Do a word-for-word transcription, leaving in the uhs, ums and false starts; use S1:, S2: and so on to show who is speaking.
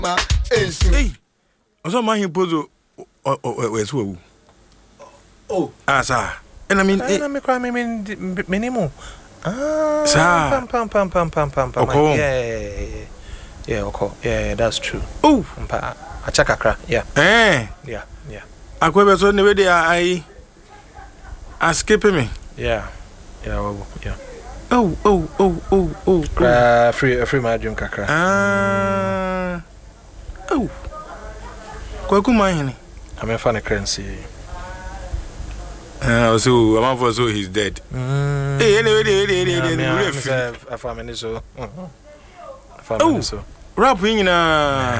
S1: Ma, ensu.
S2: Hey, also my imposo. Oh, oh, where's who?
S1: Oh,
S2: ah, sir. And I mean,
S3: I mean, crime, I mean, minimum. Ah,
S2: sir.
S3: Pam, pam, pam, pam, pam, pam, pam.
S2: Okay.
S3: Yeah, yeah, yeah. Yeah, okay. Yeah, yeah, that's true.
S2: Oh,
S3: I check a yeah.
S2: eh.
S3: Yeah, yeah.
S2: I quite so the way they are, I. I skipping me.
S3: Yeah, yeah, well, yeah.
S2: Oh, oh, oh, oh, oh.
S3: Uh, free, free my dream, kakra.
S2: Ah. Oh. Kwaku mahini.
S3: I'm a funny currency.
S2: Ah, so I'm for so he's dead. Hey, anyway, anyway, anyway,
S3: I found so.
S2: Oh, rap in na.